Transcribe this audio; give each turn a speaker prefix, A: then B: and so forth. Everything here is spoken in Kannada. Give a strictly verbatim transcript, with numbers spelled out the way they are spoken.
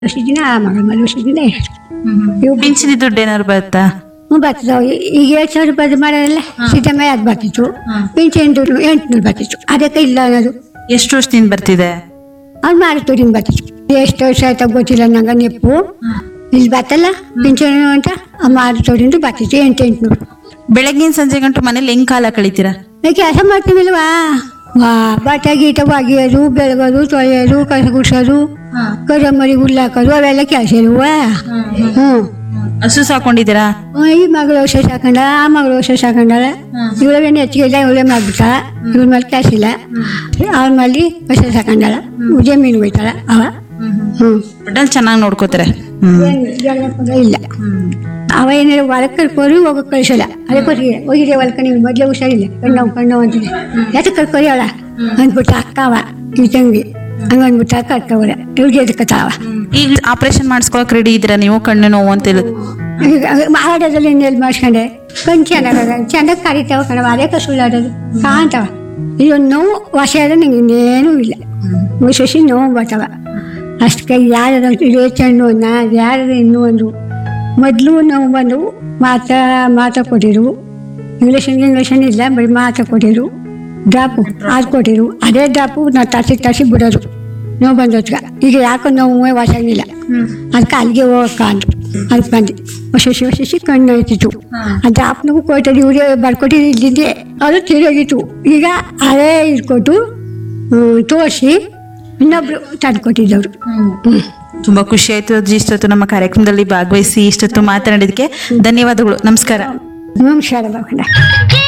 A: ವರ್ಷ ದಿನ ಆ ಮಗಳ ಮೇಲೆ ವರ್ಷ ದಿನ ಎಷ್ಟು ಇವು
B: ಪಿಂಚಣಿ ದುಡ್ಡು ಏನಾದ್ರು ಬರುತ್ತಾ?
A: ಹ್ಞೂ ಬರ್ತಿದ್ದಾವೆ. ಈಗ ಎರಡು ಸಾವಿರ ರೂಪಾಯಿ ಮಾಡೋದಲ್ಲ ಸಿದ್ದಮ್ಮ ಅದು ಬರ್ತಿತ್ತು. ಪಿಂಚಣಿ ದುಡ್ಡು ಎಂಟುನೂರು ಬರ್ತಿತ್ತು. ಅದಕ್ಕೆ ಇಲ್ಲ ಅನ್ನೋದು.
B: ಎಷ್ಟು ವರ್ಷದಿಂದ ಬರ್ತಿದೆ?
A: ಅವ್ನು ಮಾರುತ್ತೂರಿಂದ ಬರ್ತಿತ್ತು. ಎಷ್ಟು ವರ್ಷ ಆಯ್ತಾ ಗೊತ್ತಿಲ್ಲ ನಂಗೆ ನೆಪ್ಪು. ಇಲ್ಲಿ ಬರ್ತಲ್ಲ ಪಿಂಚಣಿ ಅಂತ ಆ ಮಾರುತ್ತೂರಿಂದ ಬರ್ತಿತ್ತು ಎಂಟು ಎಂಟುನೂರು.
B: ಬೆಳಗ್ಗಿನ ಸಂಜೆ ಗಂಟು ಮನೇಲಿ ಹೆಂಗ್ ಕಾಲ ಕಳಿತೀರಾ?
A: ಕೆಲಸ ಮಾಡ್ತೀವಿಲ್ವಾ, ವಾ ಬಟ್ಟೆ ಗೀಟ ಒಗೆಯೋದು, ಬೆಳಗೋದು, ತೊಳೆಯೋದು, ಕಸ ಗುಡ್ಸೋದು, ಕರ ಮರಿ ಹುಲ್ಲಾಕೋದು ಅವೆಲ್ಲ ಕೆಲಸ ಇಲ್ವಾ. ಹ್ಞೂ
B: ಹಸು ಸಾಕೊಂಡಿದ್ದೀರಾ?
A: ಈ ಮಗಳು ವರ್ಷ ಸಾಕೊಂಡ, ಆ ಮಗಳು ವರ್ಷ ಸಾಕೊಂಡಾಳ. ಇವಳೇನು ಹೆಚ್ಚಿಗೆ ಇಲ್ಲ, ಇವಳೇ ಮಾಡ್ಬಿಟ್ಟ. ಇವ್ರ ಮೇಲೆ ಕ್ಯಾಶ್ ಇಲ್ಲ, ಅವ್ರ ಮೇಲೆ ವರ್ಷ ಸಾಕೊಂಡಾಳ. ಜಮೀನು ಹೋಯ್ತಾಳ ಅವ. ಹ್ಞೂ
B: ಒಟ್ಟಲ್ಲಿ ಚೆನ್ನಾಗಿ ನೋಡ್ಕೋತಾರೆ.
A: ಇಲ್ಲ ಅವ ಏನಾರ ಹೊಲಕ್ಕೆ ಕರ್ಕೋರಿ ಹೋಗಕ್ಕೆ ಕಳಿಸಲ್ಲ. ಅದಕ್ಕೋರಿ ಹೋಗಿದ್ರೆ ಹೊಲಕ್ಕೆ ನೀವು ಮೊದಲೇ ಹುಷಾರಿಲ್ಲ, ಕಣ್ಣು ಕಣ್ಣು ಅಂತೀನಿ. ಯಾಕೆ ಕರ್ಕೋರಿ ಅವಳ ಅಂದ್ಬಿಟ್ಟು ಅಕ್ಕವ ಈ ತಂಗಿ ಹಂಗ ಅಂದ್ಬಿಟ್ಟು ಕರ್ಕೋರ ಇವ್ರಿಗೆ ಎದಕ್ಕತ್ತಾವ.
B: ಈಗ ಆಪರೇಷನ್ ಮಾಡಿಸ್ಕೊಳಕ್ ರೆಡಿ ಇದ್ದೀರಾ ನೀವು? ಕಣ್ಣು ನೋವು ಅಂತ ಹೇಳುದು
A: ಆಡೋದ್ರಲ್ಲಿ ಇನ್ನೆಲ್ಲಿ ಮಾಡ್ಸ್ಕೊಂಡೆ ಕಣ್ ಚೆನ್ನಾಗ ಚೆನ್ನಾಗಿ ಕರಿತಾವ ಕಣವ. ಅದೇ ಕಸುಳು ಆಡೋದು ಕಾಣ್ತಾವ. ಇದೊಂದು ನೋವು ವಾಸಿ ಆದ್ರೆ ನಂಗೆ ಇನ್ನೇನೂ ಇಲ್ಲ. ವಿಶೇಷ ನೋವು ಬರ್ತಾವ ಅಷ್ಟಕ್ಕೆ. ಯಾರು ರೇಚಣ್ಣು ಅನ್ನ ಯಾರು ಇನ್ನೂ ಒಂದು ಮೊದಲು ನಾವು ಬಂದು ಮಾತ್ರ ಮಾತ್ರ ಕೊಟ್ಟಿರು. ಇಂಗ್ಲೀಷನ್ ಇಂಗ್ಲೀಷನ್ ಇಲ್ಲ, ಬರೀ ಮಾತ್ರ ಕೊಟ್ಟಿರು. ಡ್ರಾಪು ಅದು ಕೊಟ್ಟಿರು. ಅದೇ ಡ್ರಾಪು ನಾವು ತರ್ಸಿ ತರ್ಸಿ ಬಿಡೋದು ನೋವು ಬಂದೋತ್ಗ. ಈಗ ಯಾಕೋ ನೋವು ವಾಸ ಆಗಿಲ್ಲ, ಅದಕ್ಕೆ ಅಲ್ಲಿಗೆ ಹೋಗಕ್ಕ ಅಂದ್ರು. ಅದಕ್ಕೆ ಬಂದು ಹೊಸ ಹೊಸ ಕಣ್ಣು ಆಯ್ತಿತ್ತು. ಆ ಡ್ರಾಪ್ನಾಗೂ ಕೊಟ್ಟಿದ್ದು ಇವರೇ ಬರ್ಕೊಟ್ಟಿದ್ದು ಇಲ್ಲಿದ್ದೆ, ಅದು ತಿರೋಗಿತ್ತು. ಈಗ ಅದೇ ಇಟ್ಕೊಟ್ಟು ತೋರಿಸಿ ಇನ್ನೊಬ್ರು ತಂದು ಕೊಟ್ಟಿದ್ದವರು.
B: ತುಂಬಾ ಖುಷಿ ಆಯ್ತು ಅಜ್ಜಿ, ಇಷ್ಟೊತ್ತು ನಮ್ಮ ಕಾರ್ಯಕ್ರಮದಲ್ಲಿ ಭಾಗವಹಿಸಿ ಇಷ್ಟೊತ್ತು ಮಾತನಾಡಿದಕ್ಕೆ ಧನ್ಯವಾದಗಳು. ನಮಸ್ಕಾರ.
A: ನಮಸ್ಕಾರ ಬಾಬಣ್ಣ.